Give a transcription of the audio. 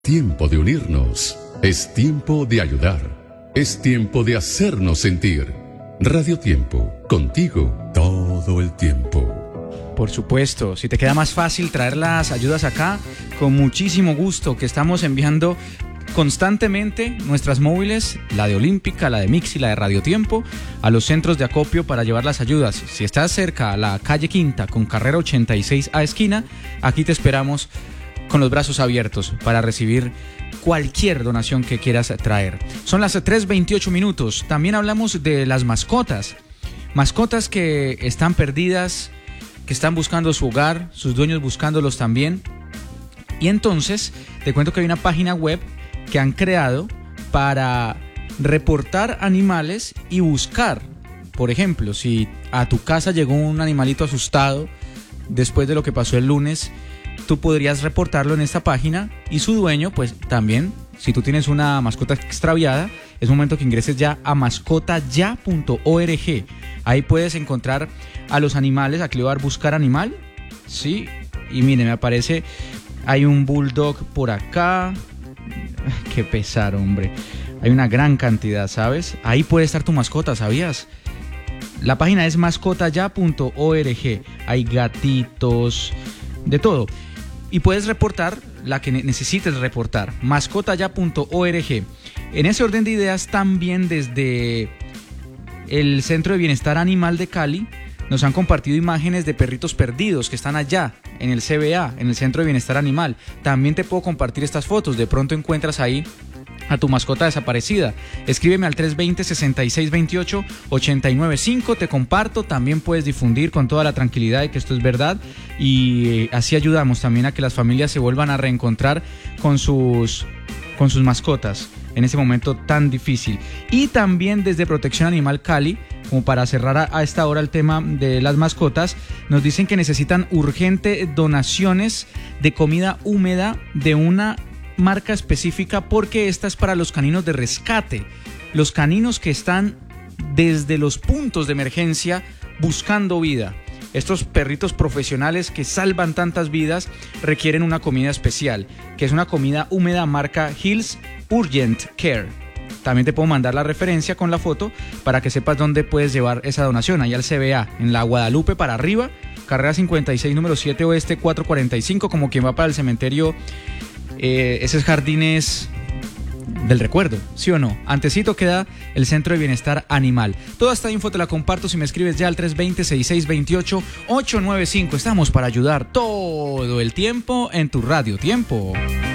Tiempo de unirnos. Es tiempo de ayudar. Es tiempo de hacernos sentir. Radio Tiempo, contigo todo el tiempo. Por supuesto, si te queda más fácil traer las ayudas acá, con muchísimo gusto, que estamos enviando constantemente nuestras móviles, la de Olímpica, la de Mix y la de Radio Tiempo, a los centros de acopio para llevar las ayudas. Si estás cerca a la calle Quinta con carrera 86 a esquina, aquí te esperamos con los brazos abiertos para recibir cualquier donación que quieras traer. Son las 3:28 minutos. También hablamos de las mascotas. Mascotas que están perdidas, que están buscando su hogar, sus dueños buscándolos también. Y entonces te cuento que hay una página web que han creado para reportar animales y buscar. Por ejemplo, si a tu casa llegó un animalito asustado después de lo que pasó el lunes, tú podrías reportarlo en esta página y su dueño, pues también, si tú tienes una mascota extraviada, es momento que ingreses ya a mascotaya.org. Ahí puedes encontrar a los animales. Aquí le voy a dar buscar animal, sí, y mire, me aparece, hay un bulldog por acá. Qué pesar, hombre. Hay una gran cantidad, ¿sabes? Ahí puede estar tu mascota, ¿sabías? La página es mascotaya.org. Hay gatitos, de todo. Y puedes reportar la que necesites reportar. Mascotaya.org. En ese orden de ideas, también desde el Centro de Bienestar Animal de Cali nos han compartido imágenes de perritos perdidos que están allá en el CBA, en el Centro de Bienestar Animal. También te puedo compartir estas fotos. De pronto encuentras ahí a tu mascota desaparecida. Escríbeme al 320-6628-895. Te comparto. También puedes difundir con toda la tranquilidad de que esto es verdad. Y así ayudamos también a que las familias se vuelvan a reencontrar con sus mascotas en ese momento tan difícil. Y también desde Protección Animal Cali, como para cerrar a esta hora el tema de las mascotas, nos dicen que necesitan urgente donaciones de comida húmeda de una marca específica, porque esta es para los caninos de rescate, los caninos que están desde los puntos de emergencia buscando vida. Estos perritos profesionales que salvan tantas vidas requieren una comida especial, que es una comida húmeda marca Hills Urgent Care. También te puedo mandar la referencia con la foto para que sepas dónde puedes llevar esa donación. Ahí al CBA, en la Guadalupe para arriba, carrera 56, número 7 oeste 445, como quien va para el cementerio. Esos jardines del recuerdo, ¿sí o no? Antecito queda el Centro de Bienestar Animal. Toda esta info te la comparto si me escribes ya al 320-6628-895. Estamos para ayudar todo el tiempo en tu Radio Tiempo.